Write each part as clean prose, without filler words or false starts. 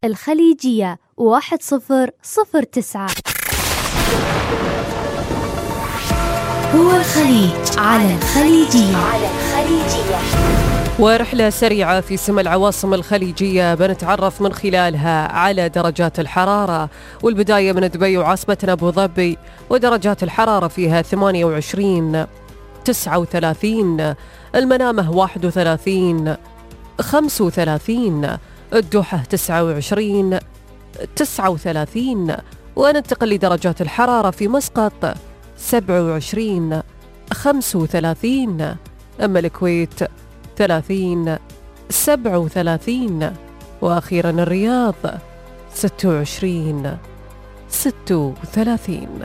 الخليجية 1009. هو الخليج على الخليجية. ورحلة سريعة في سما العواصم الخليجية بنتعرف من خلالها على درجات الحرارة، والبداية من دبي وعاصمتنا أبو ظبي، ودرجات الحرارة فيها 28 39، المنامة 31 35، الدوحة 29 39، وننتقل لدرجات الحرارة في مسقط 27 35، أما الكويت 30 37، وأخيرا الرياض 26 36.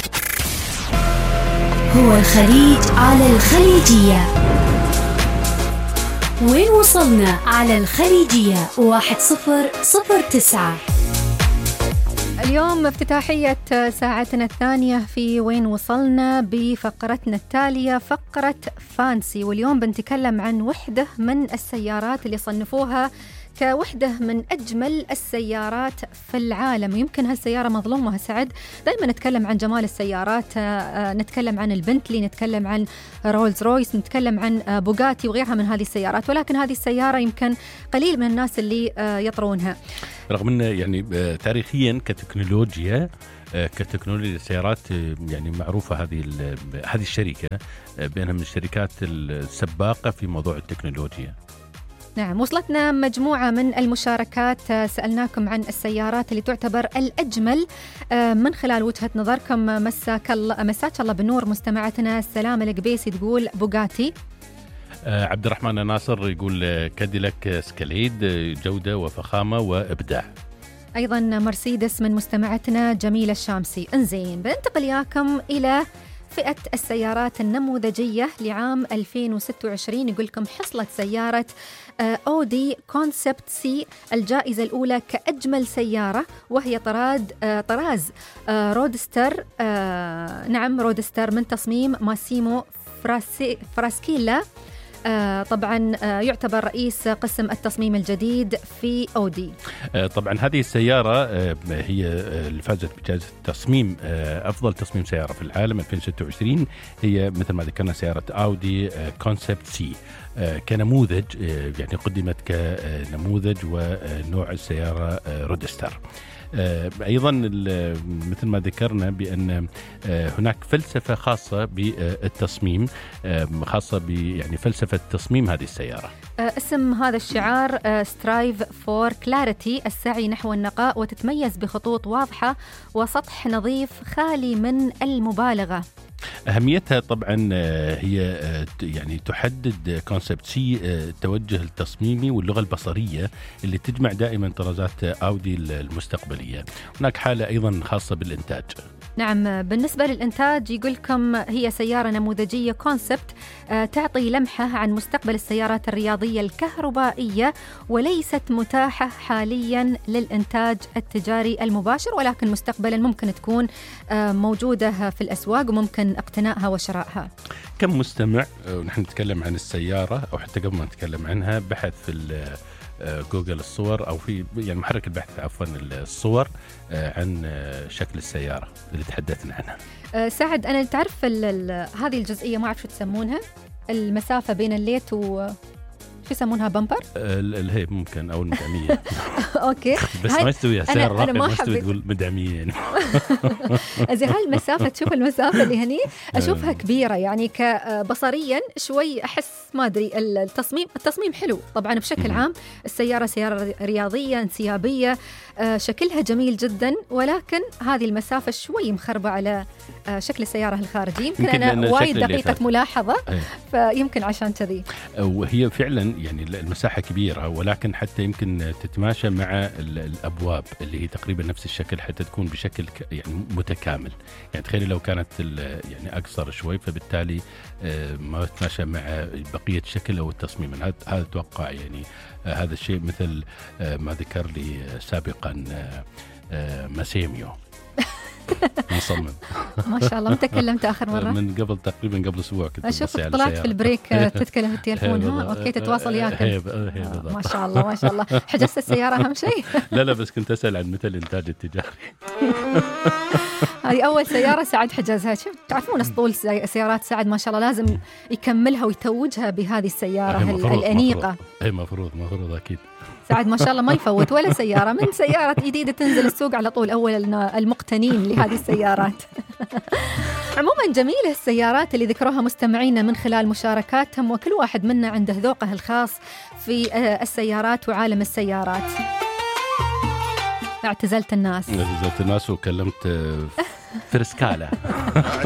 هو الخليج على الخليجية. وين وصلنا على الخليجية 1009. اليوم افتتاحية ساعتنا الثانية في وين وصلنا بفقرتنا التالية، فقرة فانسي، واليوم بنتكلم عن وحدة من السيارات اللي صنفوها كوحدة من أجمل السيارات في العالم. يمكن هالسيارة مظلومة سعد، دائما نتكلم عن جمال السيارات، نتكلم عن البنتلي، نتكلم عن رولز رويس، نتكلم عن بوغاتي وغيرها من هذه السيارات، ولكن هذه السيارة يمكن قليل من الناس اللي يطرونها، رغم أن يعني تاريخيا كتكنولوجيا السيارات يعني معروفة هذه الشركة بأنها من الشركات السباقة في موضوع التكنولوجيا. نعم، وصلتنا مجموعة من المشاركات، سألناكم عن السيارات اللي تعتبر الأجمل من خلال وجهة نظركم. مساك الله بالنور مستمعتنا سلام القبيسي تقول بوغاتي. عبد الرحمن ناصر يقول كاديلاك سكاليد، جودة وفخامة وإبداع. أيضا مرسيدس من مستمعتنا جميلة الشامسي. انزين، بننتقل إياكم إلى فئة السيارات النموذجية لعام 2026. يقول لكم حصلت سيارة أودي كونسبت سي الجائزة الأولى كأجمل سيارة، وهي طراز رودستر. نعم، رودستر من تصميم ماسيمو فراسكيلا. طبعا يعتبر رئيس قسم التصميم الجديد في أودي. طبعا هذه السيارة هي اللي فازت بجائزة تصميم أفضل تصميم سيارة في العالم 2026. هي مثل ما ذكرنا سيارة أودي كونسبت سي كنموذج، يعني قدمت كنموذج ونوع السيارة رودستر. أيضا مثل ما ذكرنا بأن هناك فلسفة خاصة بالتصميم، خاصة يعني فلسفة تصميم هذه السيارة. اسم هذا الشعار سترايف فور كلاريتي، السعي نحو النقاء، وتتميز بخطوط واضحة وسطح نظيف خالي من المبالغة. أهميتها طبعا هي يعني تحدد كونسبت سي التوجه التصميمي واللغة البصرية اللي تجمع دائما طرازات أودي المستقبلية. هناك حالة أيضا خاصة بالإنتاج. نعم، بالنسبة للإنتاج يقولكم هي سيارة نموذجية كونسبت تعطي لمحة عن مستقبل السيارات الرياضية الكهربائية، وليست متاحة حاليا للإنتاج التجاري المباشر، ولكن مستقبلا ممكن تكون موجودة في الأسواق وممكن اقتنائها وشرائها. كم مستمع ونحن نتكلم عن السيارة، أو حتى قبل ما نتكلم عنها بحث في جوجل الصور، أو في يعني محرك البحث عفوا الصور عن شكل السيارة اللي تحدثنا عنها. سعد، أنا تعرف هذه الجزئية ما أعرف شو تسمونها، المسافة بين الليت و شو يسمونها، بمبر؟ هي ممكن أو المدعمية. أوكي، بس ما يستوي سيارة راقية، ما يستوي تقول مدعمية يعني. زي هاي المسافة، تشوف المسافة اللي هني أشوفها كبيرة، يعني كبصريا شوي أحس ما أدري. التصميم حلو طبعا بشكل عام، السيارة سيارة رياضية انسيابية، شكلها جميل جدا، ولكن هذه المسافة شوي مخربة على شكل السيارة الخارجي. يمكن أنا وايد دقيقة ملاحظة، فيمكن عشان كذي. وهي فعلا يعني المساحة كبيرة، ولكن حتى يمكن تتماشى مع الأبواب اللي هي تقريبا نفس الشكل حتى تكون بشكل يعني متكامل. يعني تخيلي لو كانت يعني أقصر شوي، فبالتالي ما تتماشى مع بقية الشكل أو التصميم. هذا أتوقع يعني هذا الشيء مثل ما ذكر لي سابقا ماسيميو. مصمم. ما شاء الله. متى تكلمت آخر مرة؟ من قبل أسبوع كنت أشوفك طلعت في البريك تتكلم في التليفون. أوكي تتواصل وياك. ما شاء الله ما شاء الله. حجزت السيارة أهم شيء؟ لا بس كنت أسأل عن متى الإنتاج التجاري. هذه أول سيارة سعد حجزها. شوف تعرفون أسطول سيارات سعد ما شاء الله لازم يكملها ويتوجها بهذه السيارة الأنيقة. أي مفروض أكيد. سعد ما شاء الله ما يفوت ولا سيارة. من سيارة جديدة تنزل السوق على طول أول المقتنين لهذه السيارات. عموما جميلة السيارات اللي ذكروها مستمعينا من خلال مشاركاتهم، وكل واحد منا عنده ذوقه الخاص في السيارات وعالم السيارات. اعتزلت الناس وكلمت فرسكالا.